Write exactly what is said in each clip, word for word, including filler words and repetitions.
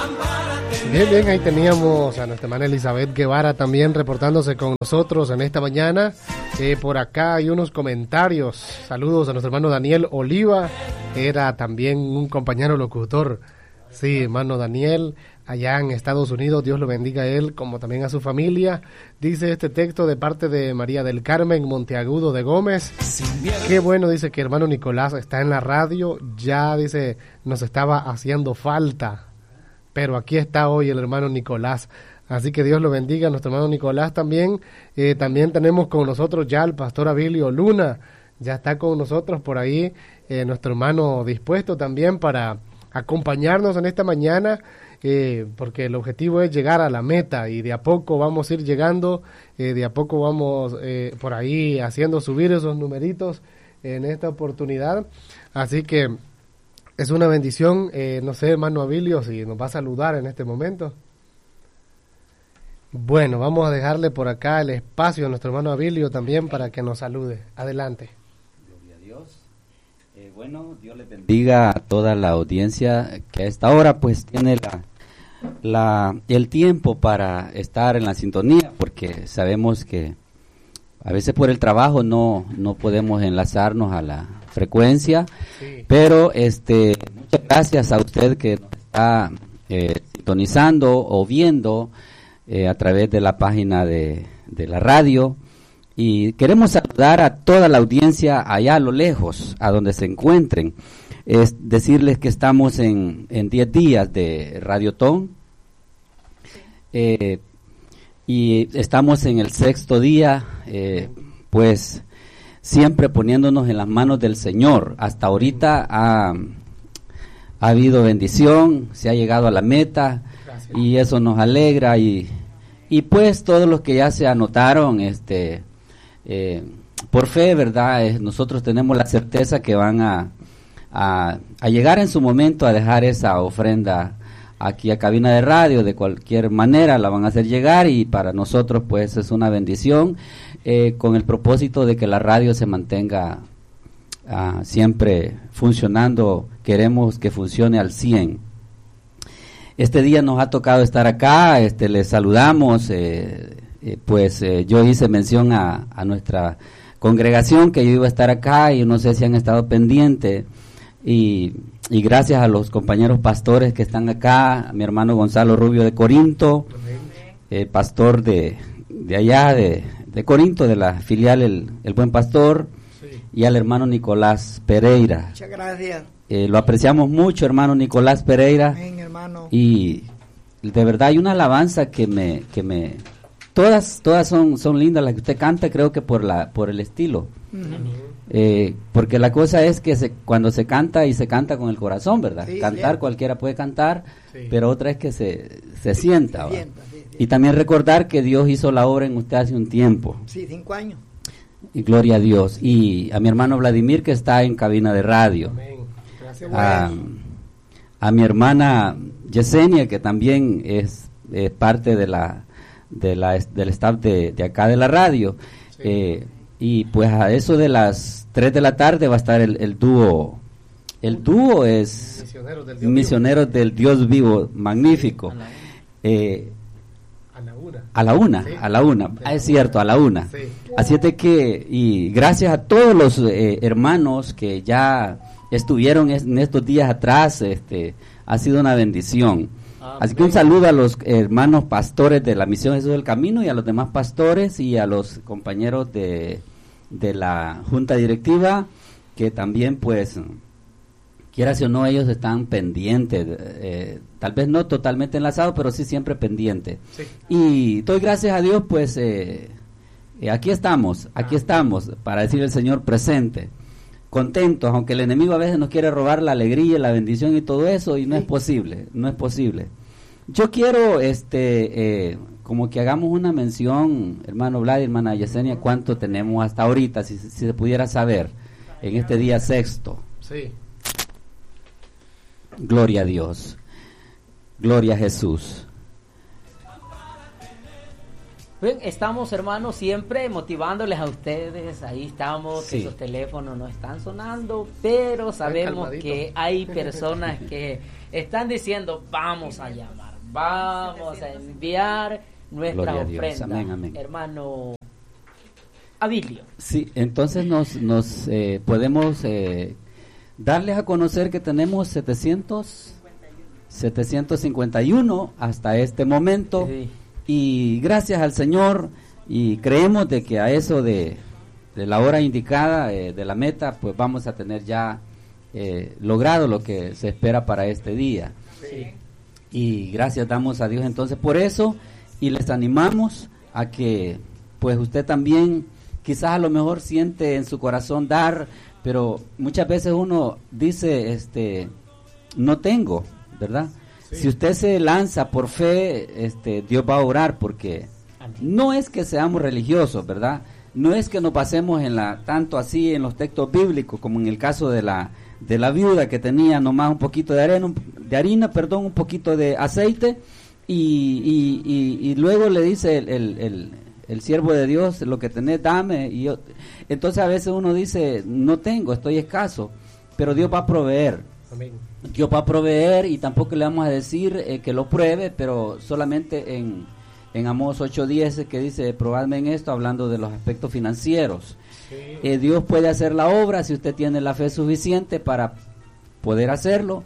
Bien, bien, ahí teníamos a nuestra hermana Elizabeth Guevara también reportándose con nosotros en esta mañana. Eh, por acá hay unos comentarios. Saludos a nuestro hermano Daniel Oliva, era también un compañero locutor. Sí, hermano Daniel, allá en Estados Unidos, Dios lo bendiga a él, como también a su familia. Dice este texto de parte de María del Carmen Monteagudo de Gómez. Qué bueno, dice que hermano Nicolás está en la radio, ya dice, nos estaba haciendo falta. Pero aquí está hoy el hermano Nicolás. Así que Dios lo bendiga a nuestro hermano Nicolás también. Eh, también tenemos con nosotros ya al pastor Abilio Luna. Ya está con nosotros por ahí eh, nuestro hermano dispuesto también para acompañarnos en esta mañana. Eh, porque el objetivo es llegar a la meta y de a poco vamos a ir llegando. Eh, de a poco vamos eh, por ahí haciendo subir esos numeritos en esta oportunidad. Así que es una bendición, eh, no sé, hermano Abilio, si nos va a saludar en este momento. Bueno, vamos a dejarle por acá el espacio a nuestro hermano Abilio también para que nos salude. Adelante. Gloria a Dios. Eh, bueno, Dios le bendiga a toda la audiencia que a esta hora pues tiene la, la, el tiempo para estar en la sintonía, porque sabemos que a veces por el trabajo no, no podemos enlazarnos a la frecuencia, sí. Pero este muchas gracias a usted que nos está eh, sintonizando o viendo eh, a través de la página de, de la radio, y queremos saludar a toda la audiencia allá a lo lejos, a donde se encuentren. Es decirles que estamos en en diez días de Radiotón, eh, y estamos en el sexto día, eh, pues siempre poniéndonos en las manos del Señor. Hasta ahorita ha, ha habido bendición, se ha llegado a la meta. Gracias. Y eso nos alegra, y, y pues todos los que ya se anotaron, este, eh, por fe, ¿verdad? Eh, nosotros tenemos la certeza que van a, a, a llegar en su momento a dejar esa ofrenda aquí a Cabina de Radio. De cualquier manera la van a hacer llegar, y para nosotros pues es una bendición, eh, con el propósito de que la radio se mantenga uh, siempre funcionando. Queremos que funcione al cien. Este día nos ha tocado estar acá, este les saludamos, eh, eh, pues eh, yo hice mención a, a nuestra congregación que yo iba a estar acá, y no sé si han estado pendientes. Y, y gracias a los compañeros pastores que están acá, a mi hermano Gonzalo Rubio de Corinto, eh, pastor de, de allá de, de Corinto, de la filial El, el Buen Pastor, sí. Y al hermano Nicolás Pereira. Muchas gracias. Eh, lo apreciamos mucho, hermano Nicolás Pereira. Amén, hermano. Y de verdad hay una alabanza que me, que me, todas, todas son, son lindas las que usted canta, creo que por la, por el estilo. Uh-huh. Eh, porque la cosa es que se, cuando se canta y se canta con el corazón, ¿verdad? Sí, cantar, sí. Cualquiera puede cantar, sí. Pero otra es que se, se sienta, se sienta sí, sí. Y también recordar que Dios hizo la obra en usted hace un tiempo. Sí, cinco años. Y gloria a Dios. Y a mi hermano Vladimir, que está en cabina de radio. Amén. Gracias. A, a mi hermana Yesenia, que también es, es parte de la, de la del staff de, de acá de la radio. Sí. Eh, y pues a eso de las tres de la tarde va a estar el, el dúo. El dúo es Misioneros del Dios, Misioneros vivo. Del Dios Vivo, magnífico. Eh, a la una. A la una, sí. a la una. Ah, es cierto, a la una. Sí. Así es de que, y gracias a todos los eh, hermanos que ya estuvieron en estos días atrás, este, ha sido una bendición. Amén. Así que un saludo a los hermanos pastores de la Misión Jesús del Camino, y a los demás pastores, y a los compañeros de de la junta directiva, que también pues quieras o no ellos están pendientes, eh, tal vez no totalmente enlazados, pero sí siempre pendientes. Sí. Y doy gracias a Dios, pues eh, eh, aquí estamos, aquí ah. estamos para decir el Señor presente, contentos, aunque el enemigo a veces nos quiere robar la alegría, la bendición y todo eso, y no sí. es posible, no es posible. Yo quiero este eh, como que hagamos una mención, hermano Vlad y hermana Yesenia, cuánto tenemos hasta ahorita, si, si se pudiera saber, en este día sexto. Sí. Gloria a Dios, gloria a Jesús. Bien, estamos, hermanos, siempre motivándoles a ustedes. Ahí estamos, sí. Que los teléfonos no están sonando, pero sabemos que hay personas que están diciendo, vamos a llamar, vamos a enviar nuestra ofrenda. Amén, amén. Hermano Abilio. Sí, entonces nos, nos eh, podemos eh, darles a conocer que tenemos setecientos cincuenta y uno hasta este momento, sí. Y gracias al Señor, y creemos de que a eso de, de la hora indicada, eh, de la meta, pues vamos a tener ya eh, logrado lo que se espera para este día. Sí. Y gracias damos a Dios entonces por eso, y les animamos a que pues usted también quizás a lo mejor siente en su corazón dar, pero muchas veces uno dice, este, no tengo, ¿verdad? Sí. Si usted se lanza por fe, este, Dios va a orar, porque no es que seamos religiosos, ¿verdad? No es que nos pasemos en la, tanto así en los textos bíblicos, como en el caso de la, de la viuda que tenía nomás un poquito de arena, de harina, perdón, un poquito de aceite, y, y, y, y luego le dice el, el, el el siervo de Dios, lo que tenés, dame. Y yo, entonces a veces uno dice, no tengo, estoy escaso, pero Dios va a proveer. Amén. Dios va a proveer, y tampoco le vamos a decir eh, que lo pruebe, pero solamente en, en Amós ocho diez, que dice, probadme en esto, hablando de los aspectos financieros. Sí. Eh, Dios puede hacer la obra si usted tiene la fe suficiente para poder hacerlo.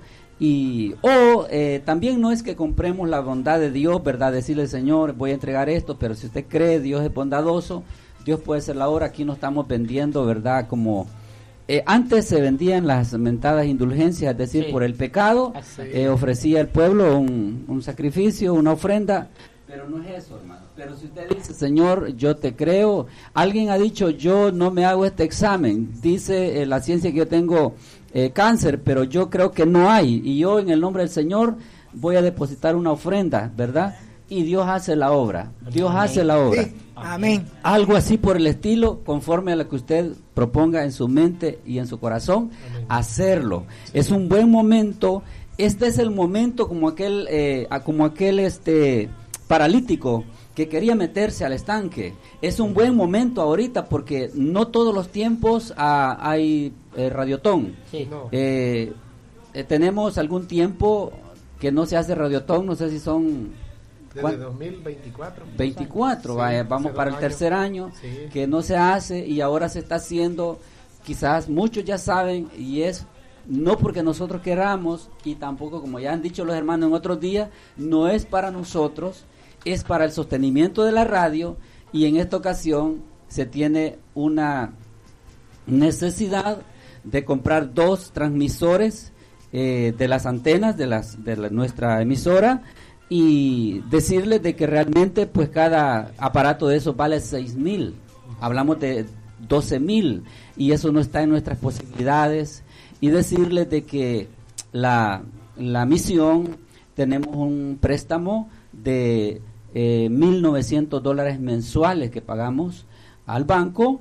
Y o eh, también no es que compremos la bondad de Dios, ¿verdad? Decirle, Señor, voy a entregar esto, pero si usted cree, Dios es bondadoso, Dios puede hacer la obra. Aquí no estamos vendiendo, ¿verdad? Como eh, antes se vendían las mentadas indulgencias, es decir, sí. Por el pecado, eh, ofrecía el pueblo un, un sacrificio, una ofrenda, pero no es eso, hermano. Pero si usted dice, Señor, yo te creo, alguien ha dicho, yo no me hago este examen, dice eh, la ciencia que yo tengo Eh, cáncer, pero yo creo que no hay, y yo en el nombre del Señor voy a depositar una ofrenda, ¿verdad? Y Dios hace la obra, Dios Amén. hace la obra. Sí. Amén. Algo así por el estilo, conforme a lo que usted proponga en su mente y en su corazón, Amén. hacerlo. Es un buen momento, este es el momento como aquel, eh, como aquel este paralítico que quería meterse al estanque. Es un buen momento ahorita, porque no todos los tiempos ah, hay eh, radiotón. Sí. No. Eh, eh, tenemos algún tiempo que no se hace radiotón, no sé si son... Desde dos mil veinticuatro. veinticuatro, sí, vaya, vamos para el tercer año, sí. Que no se hace, y ahora se está haciendo, quizás muchos ya saben, y es no porque nosotros queramos, y tampoco, como ya han dicho los hermanos en otros días, no es para nosotros, es para el sostenimiento de la radio, y en esta ocasión se tiene una necesidad de comprar dos transmisores eh, de las antenas de, las, de la, nuestra emisora, y decirles de que realmente pues cada aparato de esos vale seis mil, hablamos de doce mil, y eso no está en nuestras posibilidades, y decirles de que la, la misión, tenemos un préstamo de eh, mil novecientos dólares mensuales que pagamos al banco,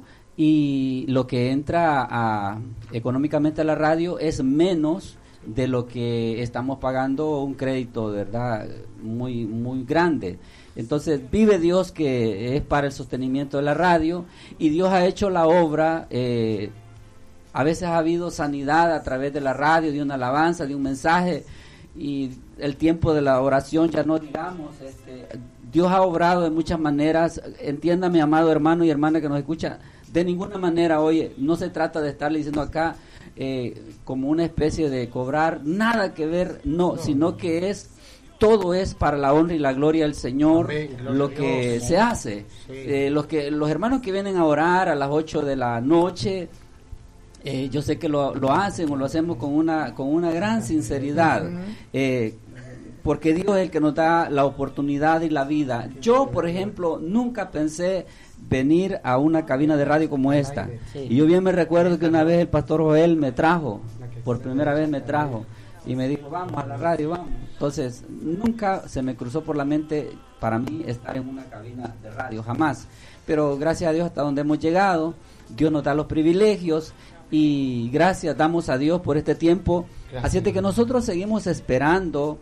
y lo que entra a, económicamente a la radio es menos de lo que estamos pagando un crédito, de verdad, muy muy grande. Entonces vive Dios que es para el sostenimiento de la radio, y Dios ha hecho la obra. eh, a veces ha habido sanidad a través de la radio, de una alabanza, de un mensaje, y el tiempo de la oración ya no digamos. este, Dios ha obrado de muchas maneras. Entiéndame, amado hermano y hermana que nos escucha, de ninguna manera, oye, no se trata de estarle diciendo acá eh, como una especie de cobrar, nada que ver, no, no, sino que es, todo es para la honra y la gloria del Señor. Amén, lo que Dios se hace. Sí. Eh, los que los hermanos que vienen a orar a las ocho de la noche, eh, yo sé que lo, lo hacen o lo hacemos con una, con una gran sinceridad, eh, porque Dios es el que nos da la oportunidad y la vida. Yo, por ejemplo, nunca pensé venir a una cabina de radio como esta, sí. Y yo bien me recuerdo que una vez el pastor Joel me trajo, por primera vez me trajo, y me dijo, vamos a la radio, vamos. Entonces, nunca se me cruzó por la mente para mí estar en una cabina de radio, jamás. Pero gracias a Dios hasta donde hemos llegado, Dios nos da los privilegios, y gracias damos a Dios por este tiempo. Gracias. Así es de que nosotros seguimos esperando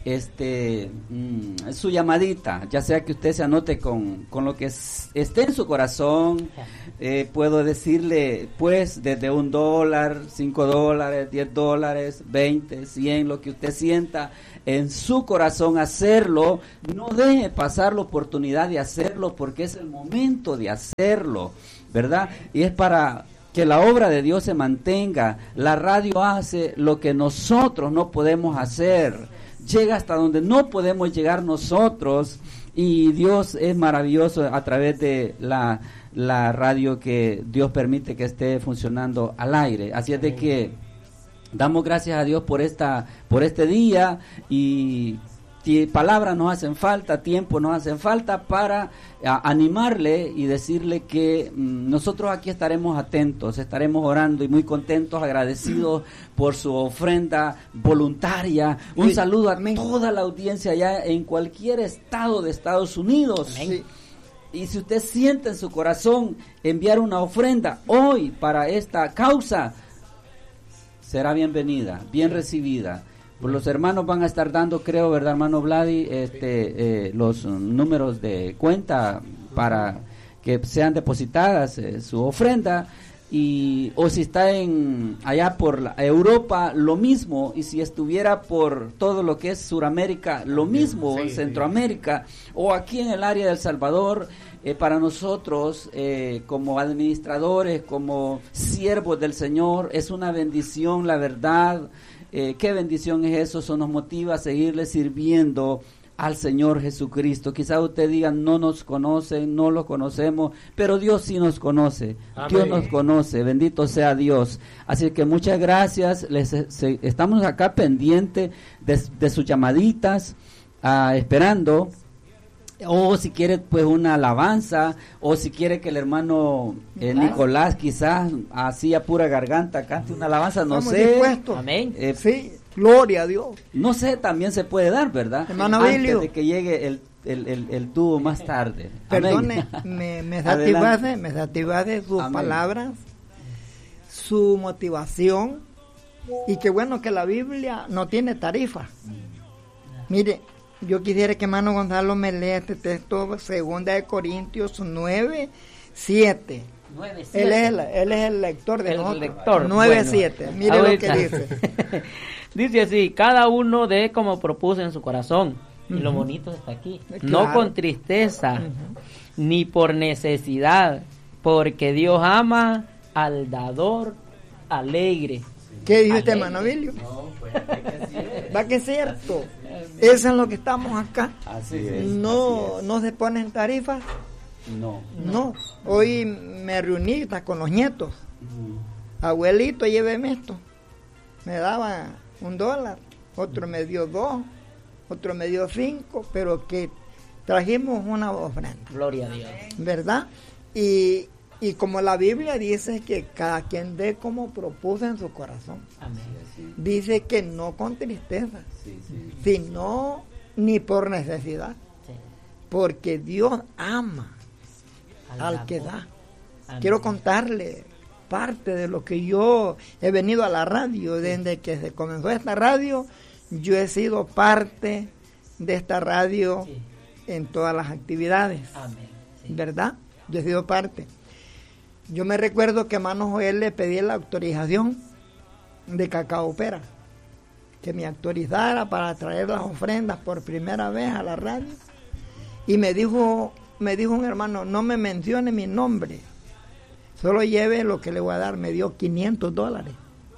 este mm, su llamadita, ya sea que usted se anote con, con lo que es, esté en su corazón. Eh, puedo decirle, pues, desde un dólar, cinco dólares, diez dólares, veinte, cien, lo que usted sienta en su corazón, hacerlo. No deje pasar la oportunidad de hacerlo, porque es el momento de hacerlo, ¿verdad? Y es para que la obra de Dios se mantenga. La radio hace lo que nosotros no podemos hacer, llega hasta donde no podemos llegar nosotros, y Dios es maravilloso a través de la, la radio que Dios permite que esté funcionando al aire. Así es de que damos gracias a Dios por esta, por este día, y palabras nos hacen falta, tiempo nos hacen falta para a, animarle y decirle que mm, nosotros aquí estaremos atentos, estaremos orando y muy contentos, agradecidos por su ofrenda voluntaria. Un sí. saludo a Amén. Toda la audiencia allá en cualquier estado de Estados Unidos. Sí. Y si usted siente en su corazón enviar una ofrenda hoy para esta causa, será bienvenida, bien recibida. Pues los hermanos van a estar dando, creo, ¿verdad, hermano Vladi? Este, eh, los números de cuenta para que sean depositadas eh, su ofrenda. Y o si está en allá por la Europa, lo mismo. Y si estuviera por todo lo que es Suramérica, lo mismo, sí, Centroamérica, sí. O aquí en el área de El Salvador, eh, para nosotros eh, como administradores, como siervos del Señor, es una bendición, la verdad. Eh, qué bendición es eso, eso nos motiva a seguirle sirviendo al Señor Jesucristo. Quizá usted diga, no nos conocen, no lo conocemos, pero Dios sí nos conoce. Amén. Dios nos conoce, bendito sea Dios. Así que muchas gracias, les, se, estamos acá pendientes de, de sus llamaditas, uh, esperando. O si quiere pues una alabanza, o si quiere que el hermano eh, Nicolás quizás así a pura garganta cante una alabanza, no Estamos sé. Dispuestos. Amén. Eh, sí, gloria a Dios. No sé, también se puede dar, ¿verdad? Hermano Antes Abilio. de que llegue el, el, el, el dúo más tarde. Perdone, me, me satisface, me satisface sus Amén. Palabras, su motivación, y qué bueno que la Biblia no tiene tarifa. Mire, yo quisiera que hermano Gonzalo me lea este texto, segunda de Corintios nueve, siete. Él es el, él es el lector de el nosotros. lector. nueve, siete. Bueno, mire ahorita. Lo que dice. Dice así, cada uno dé como propuso en su corazón. Uh-huh. Y lo bonito está aquí. Claro. No con tristeza, uh-huh. ni por necesidad, porque Dios ama al dador alegre. ¿Qué dice este hermano Vilio? No, pues, es. Va que es cierto. Eso es lo que estamos acá. Así es. No, así es. No se ponen tarifas. No. No. Hoy me reuní con los nietos. Uh-huh. Abuelito, lléveme esto. Me daba un dólar, otro me dio dos, otro me dio cinco, pero que trajimos una ofrenda. Gloria a Dios. ¿Verdad? Y, y como la Biblia dice que cada quien dé como propuso en su corazón. Amén. Dice que no con tristeza, sí, sí. sino ni por necesidad. Sí. Porque Dios ama al, al que da. Amén. Quiero contarle parte de lo que yo he venido a la radio. Desde que se comenzó esta radio, yo he sido parte de esta radio sí. en todas las actividades. Amén. Sí. ¿Verdad? Yo he sido parte. Yo me recuerdo que a hermano Joel le pedí la autorización de Cacao Pera, que me autorizara para traer las ofrendas por primera vez a la radio, y me dijo me dijo un hermano, no me mencione mi nombre, solo lleve lo que le voy a dar. Me dio quinientos dólares,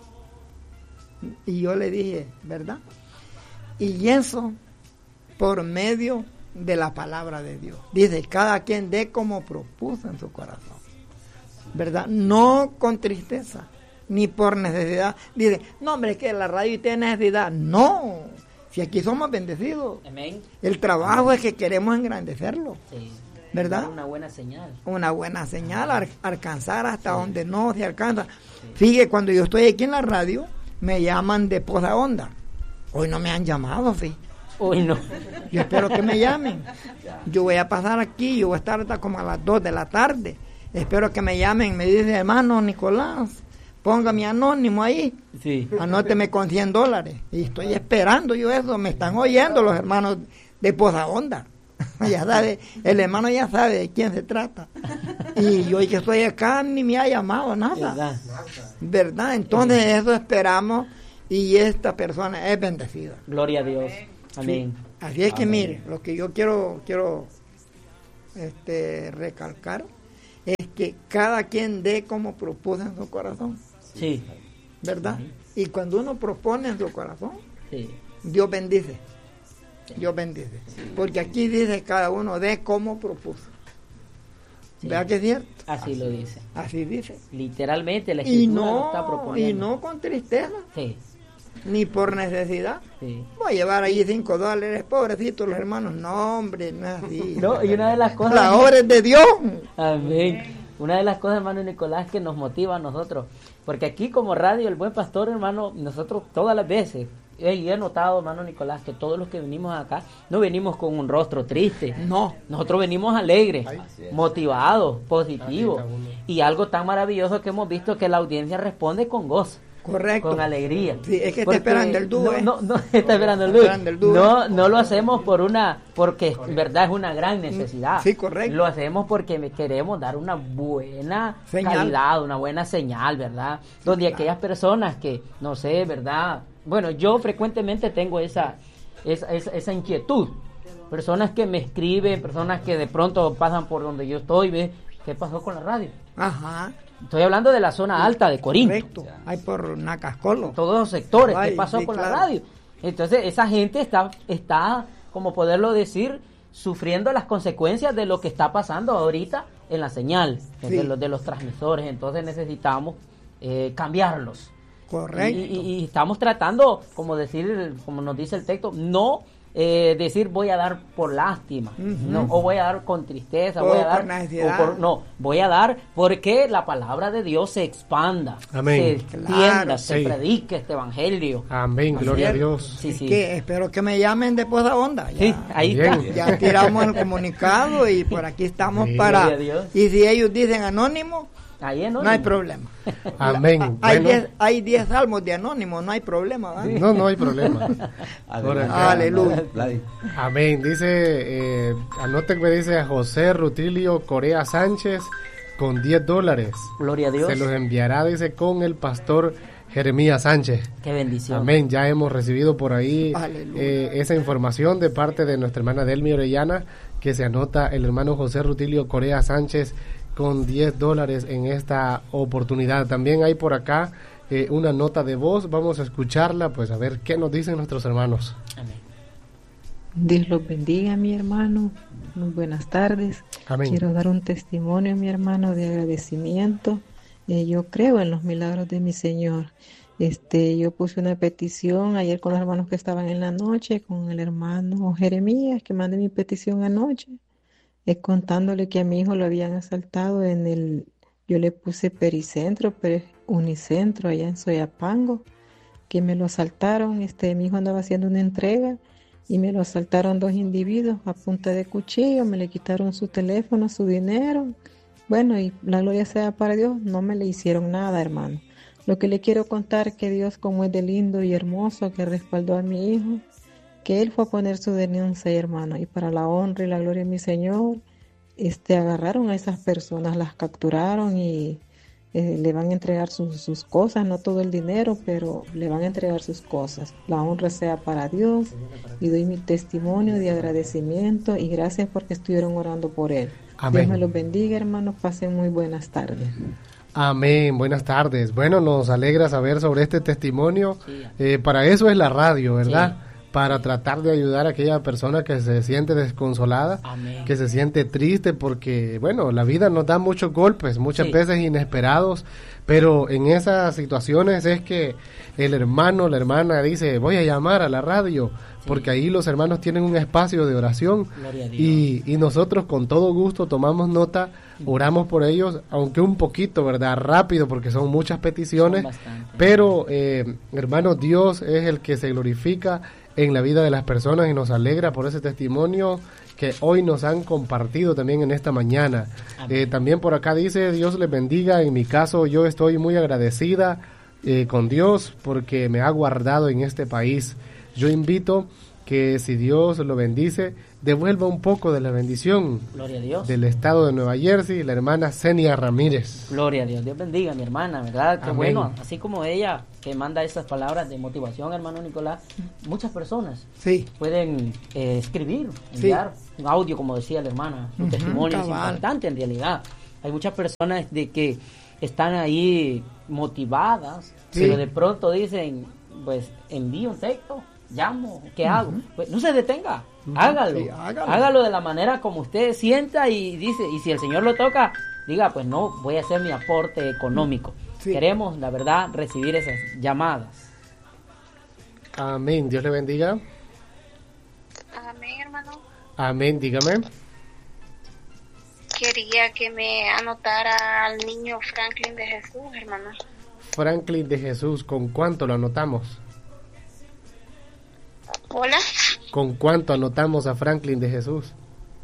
y yo le dije, ¿verdad? Y eso por medio de la palabra de Dios. Dice, cada quien dé como propuso en su corazón, ¿verdad? No con tristeza ni por necesidad. Dice, no hombre, es que la radio tiene necesidad. No, si aquí somos bendecidos. Amén. El trabajo Amén. Es que queremos engrandecerlo. Sí. ¿Verdad? Una buena señal. Una buena señal, al, alcanzar hasta sí. donde no se alcanza. Sí. Fíjate, cuando yo estoy aquí en la radio, me llaman de Poza Honda. Hoy no me han llamado, sí. Hoy no. Yo espero que me llamen. Yo voy a pasar aquí, yo voy a estar hasta como a las dos de la tarde. Espero que me llamen. Me dice, hermano Nicolás, ponga mi anónimo ahí, sí. Anóteme con cien dólares. Y estoy esperando yo eso, me están oyendo los hermanos de Poza Honda. Ya sabe, el hermano ya sabe de quién se trata. Y yo que estoy acá ni me ha llamado nada. ¿Verdad? ¿Verdad? Entonces eso esperamos y esta persona es bendecida. Gloria a Dios. Amén. Sí. Así es que Amén. mire, lo que yo quiero quiero este recalcar es que cada quien dé como propuso en su corazón. Sí. ¿Verdad? Sí. Y cuando uno propone en su corazón, sí. Dios bendice. Dios bendice. Porque aquí dice cada uno de cómo propuso. Sí. ¿Verdad que es cierto? Así lo dice. Así dice. Literalmente la escritura y no, lo está proponiendo. Y no con tristeza. Sí. Ni por necesidad. Sí. Voy a llevar ahí cinco dólares, pobrecitos los hermanos. No, hombre, no es así. No, y una de las cosas... La obra es de Dios. Amén. Una de las cosas, hermano Nicolás, que nos motiva a nosotros. Porque aquí como radio, el Buen Pastor, hermano, nosotros todas las veces... Y he notado, hermano Nicolás, que todos los que venimos acá no venimos con un rostro triste. No. Nosotros venimos alegres, motivados, positivos. Y algo tan maravilloso que hemos visto que la audiencia responde con gozo. Correcto. Con alegría. Sí, es que está esperando el dúo. No, ¿eh? no, no está esperando el dúo. El dúo. No, no lo hacemos por una, porque en verdad es una gran necesidad. Sí, correcto. Lo hacemos porque queremos dar una buena señal. calidad, una buena señal, ¿verdad? Donde claro. Aquellas personas que, no sé, ¿verdad? Bueno, yo frecuentemente tengo esa, esa, esa, esa inquietud. Personas que me escriben, personas que de pronto pasan por donde yo estoy, ¿ves? ¿Qué pasó con la radio? Ajá. Estoy hablando de la zona alta de Corinto. Correcto. Hay por Nacascolo. Todos los sectores. Ay, ¿qué pasó sí, con claro. la radio? Entonces, esa gente está, está, como poderlo decir, sufriendo las consecuencias de lo que está pasando ahorita en la señal, sí. de, los, de los transmisores. Entonces, necesitamos eh, cambiarlos. Correcto. Y, y, y estamos tratando, como decir, como nos dice el texto, no eh, decir voy a dar por lástima, uh-huh. no, o voy a dar con tristeza, o voy a dar, por o por, no, voy a dar porque la palabra de Dios se expanda, amén. Se extienda, claro, se sí. predique este evangelio. Amén, gloria a Dios. Sí, sí. Que espero que me llamen después de onda. Ya, sí, ahí bien. está. Ya tiramos el comunicado y por aquí estamos sí. para. Y si ellos dicen anónimo, ahí no, no hay problema. Amén. Hay bueno. diez, hay diez salmos de anónimo, no hay problema. ¿verdad? No, no hay problema. Aleluya. Amén. Dice, eh, anoten que dice a José Rutilio Corea Sánchez con diez dólares. Gloria a Dios. Se los enviará, dice, con el pastor Jeremías Sánchez. Qué bendición. Amén. Ya hemos recibido por ahí eh, esa información de parte de nuestra hermana Delmi Orellana, que se anota el hermano José Rutilio Corea Sánchez con diez dólares en esta oportunidad. También hay por acá eh, una nota de voz, vamos a escucharla, pues a ver qué nos dicen nuestros hermanos. Amén. Dios los bendiga, mi hermano, muy buenas tardes. Amén. Quiero dar un testimonio, mi hermano, de agradecimiento. Eh, yo creo en los milagros de mi Señor. Este, yo puse una petición ayer con los hermanos que estaban en la noche, con el hermano Jeremías, que mandé mi petición anoche. Es contándole que a mi hijo lo habían asaltado en el, yo le puse pericentro, pero unicentro allá en Soyapango, que me lo asaltaron, este, mi hijo andaba haciendo una entrega y me lo asaltaron dos individuos a punta de cuchillo, me le quitaron su teléfono, su dinero, bueno, y la gloria sea para Dios, no me le hicieron nada, hermano. Lo que le quiero contar que Dios, como es de lindo y hermoso, que respaldó a mi hijo, que él fue a poner su denuncia, hermano, y para la honra y la gloria de mi Señor, este, agarraron a esas personas, las capturaron y eh, le van a entregar sus, sus cosas, no todo el dinero, pero le van a entregar sus cosas. La honra sea para Dios y doy mi testimonio de agradecimiento y gracias porque estuvieron orando por él. Amén. Dios me los bendiga, hermanos, pasen muy buenas tardes. Amén, buenas tardes. Bueno, nos alegra saber sobre este testimonio. Eh, para eso es la radio, ¿verdad? Sí. Para tratar de ayudar a aquella persona que se siente desconsolada, amén, que se siente triste porque, bueno, la vida nos da muchos golpes, muchas sí. veces inesperados, pero en esas situaciones es que el hermano, la hermana dice, voy a llamar a la radio, sí, porque ahí los hermanos tienen un espacio de oración y, y nosotros con todo gusto tomamos nota, oramos por ellos, aunque un poquito, ¿verdad? Rápido, porque son muchas peticiones, son pero, eh, hermanos, Dios es el que se glorifica en la vida de las personas y nos alegra por ese testimonio que hoy nos han compartido también en esta mañana. Eh, también por acá dice, Dios les bendiga. En mi caso, yo estoy muy agradecida eh, con Dios porque me ha guardado en este país. Yo invito que si Dios lo bendice, devuelva un poco de la bendición. Gloria a Dios. Del estado de Nueva Jersey, la hermana Zenia Ramírez. Gloria a Dios. Dios bendiga a mi hermana, ¿verdad? Qué Amén. bueno. Así como ella que manda esas palabras de motivación, hermano Nicolás, muchas personas sí. pueden eh, escribir, enviar sí. un audio, como decía la hermana. Su uh-huh, testimonio cabal. Es importante en realidad. Hay muchas personas de que están ahí motivadas, sí. pero de pronto dicen, pues envío un texto, llamo, ¿qué uh-huh. hago? Pues no se detenga, uh-huh. hágalo, sí, hágalo, hágalo de la manera como usted sienta y dice, y si el Señor lo toca, diga, pues no, voy a hacer mi aporte económico. Sí. Queremos, la verdad, recibir esas llamadas. Amén, Dios le bendiga. Amén, hermano. Amén, dígame. Quería que me anotara al niño Franklin de Jesús, hermano. Franklin de Jesús, ¿con cuánto lo anotamos? Hola. ¿Con cuánto anotamos a Franklin de Jesús?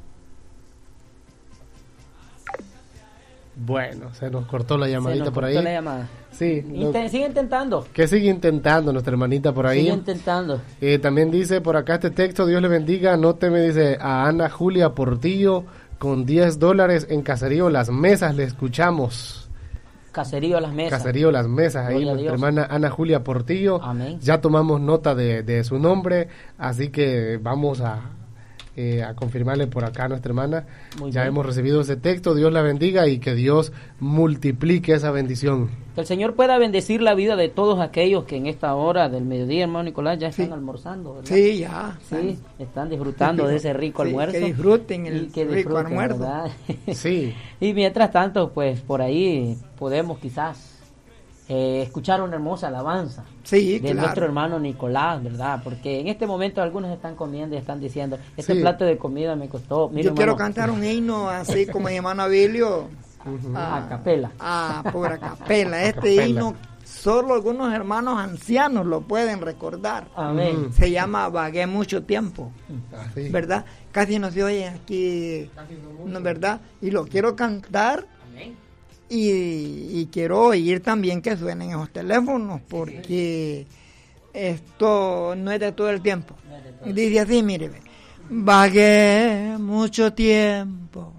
Bueno, se nos cortó la llamadita se nos por cortó ahí. La llamada. Sí. Inten- no, sigue intentando. Que sigue intentando nuestra hermanita por ahí. Sigue intentando. Eh, también dice por acá este texto, Dios le bendiga, anóteme, dice a Ana Julia Portillo con diez dólares en Caserío Las Mesas, le escuchamos. Caserío Las Mesas. Caserío Las Mesas, ahí nuestra hermana Ana Julia Portillo. Amén. Ya tomamos nota de, de su nombre, así que vamos a, eh, a confirmarle por acá a nuestra hermana. Muy ya bien. Hemos recibido ese texto, Dios la bendiga y que Dios multiplique esa bendición. Que el Señor pueda bendecir la vida de todos aquellos que en esta hora del mediodía, hermano Nicolás, ya están sí. almorzando, ¿verdad? Sí, ya. Sí, están disfrutando sí, de ese rico sí, almuerzo. Que disfruten el que rico disfruten, almuerzo. ¿verdad? Sí. Y mientras tanto, pues por ahí podemos quizás eh, escuchar una hermosa alabanza sí, de claro. nuestro hermano Nicolás, ¿verdad? Porque en este momento algunos están comiendo y están diciendo, este sí. plato de comida me costó. Mira, yo hermano, quiero cantar un himno así como mi hermano Abilio. Uh-huh. A, a capela. Ah, por a capela. Este capela. Himno solo algunos hermanos ancianos lo pueden recordar. Amén. Uh-huh. Se llama Vagué mucho tiempo. Así. ¿Verdad? Casi no se oye aquí, no, ¿verdad? Y lo quiero cantar. Amén. Y, y quiero oír también que suenen esos teléfonos porque esto no es de todo el tiempo. No es de todo. Dice así, mire, vagué mucho tiempo